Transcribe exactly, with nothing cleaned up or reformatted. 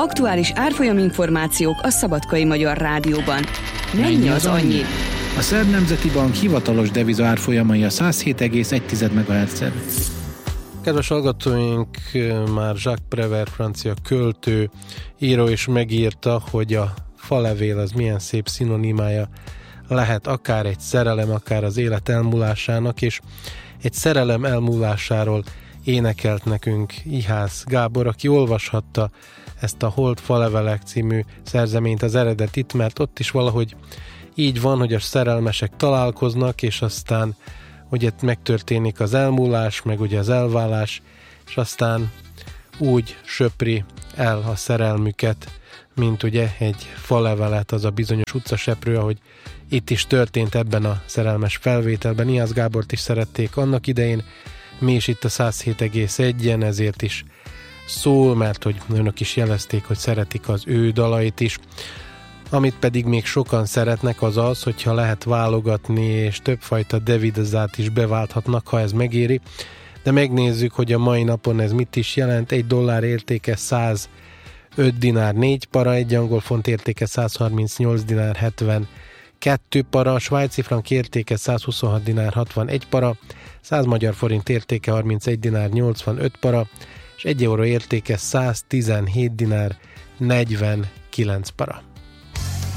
Aktuális árfolyaminformációk a Szabadkai Magyar Rádióban. Mennyi az annyi? A Szerb Nemzeti Bank hivatalos deviza árfolyamai a száz hét egész egy megahertzen. Kedves hallgatóink, már Jacques Prévert, francia költő, író is megírta, hogy a falevél az milyen szép szinonimája lehet akár egy szerelem, akár az élet elmúlásának, és egy szerelem elmúlásáról énekelt nekünk Ihász Gábor, aki olvashatta ezt a Holt falevelek című szerzeményt, az eredetit, mert ott is valahogy így van, hogy a szerelmesek találkoznak, és aztán ugye megtörténik az elmúlás, meg ugye az elválás, és aztán úgy söpri el a szerelmüket, mint ugye egy falevelet, az a bizonyos utcaseprő, ahogy itt is történt ebben a szerelmes felvételben. Ihász Gábort is szerették annak idején, mi is itt a száz hét egész egyen, ezért is szól, mert hogy önök is jelezték, hogy szeretik az ő dalait is. Amit pedig még sokan szeretnek, az az, hogyha lehet válogatni, és többfajta devizát is beválthatnak, ha ez megéri. De megnézzük, hogy a mai napon ez mit is jelent. Egy dollár értéke százöt dinár négy para, egy angol font értéke száz harmincnyolc dinár hetvenkettő para, a svájci frank értéke száz huszonhat dinár hatvanegy para, száz magyar forint értéke harmincegy dinár nyolcvanöt para, és egy euró értéke száz tizenhét dinár negyvenkilenc para.